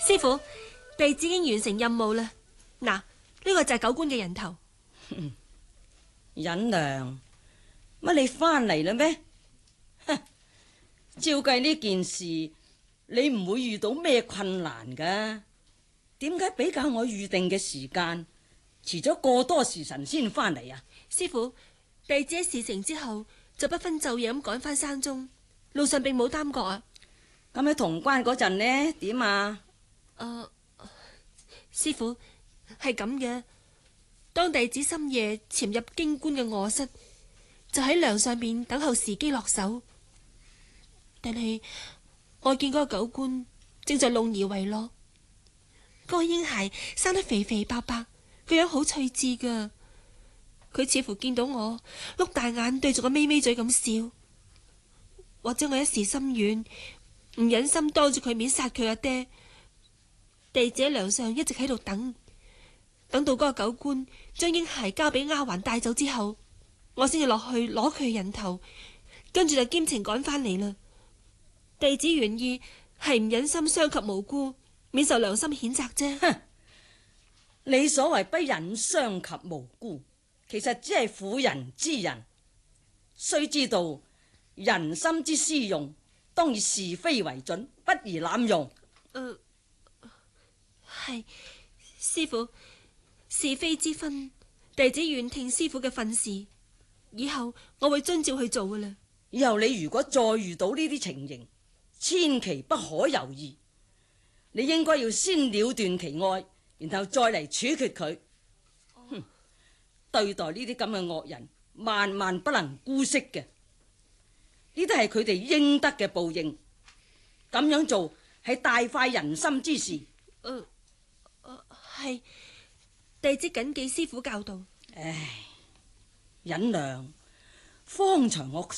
師傅，弟子已經完成任務啦。嗱，呢個就係狗官嘅人頭。 忍娘，乜你翻嚟啦咩？照計呢件事，你唔會遇到咩困難噶。點解比較我預定嘅時間，遲咗個多時辰先翻嚟啊？ 師傅，弟子喺事成之後就不分晝夜咁趕翻山中，路上並冇耽擱啊。 咁喺潼關嗰陣呢？點啊？ 師傅，係咁嘅。當弟子深夜潛入京官嘅臥室，就喺梁上邊等候時機落手。但係我見嗰個狗官正在弄兒為樂，嗰個嬰孩生得肥肥白白，個樣好趣致噶。佢似乎見到我，碌大眼對住個咪咪嘴咁笑。或者我一時心軟，唔忍心當住佢面殺佢阿爹。弟子喺梁上一直喺度等到嗰個狗官將嬰孩交俾丫鬟帶走之後，我先至落去攞佢嘅人頭，跟住就兼程趕翻嚟啦。弟子原意係唔忍心傷及無辜，免受良心譴責啫。 你所謂不忍傷及無辜，其實只係婦人之仁。須知道人心之私用，當以是非為準，不宜濫用。 係師傅，是非之分，弟子願聽師傅嘅訓示，以後我會遵照去做噶啦。 以後你如果再遇到呢啲情形，千祈不可猶豫，你應該要先了斷其愛，然後再嚟處決佢。對待呢啲咁嘅惡人，萬萬不能姑息嘅，呢啲係佢哋應得嘅報應。咁樣做係大快人心之事。 係弟子謹記師傅教導。 忍娘，方才我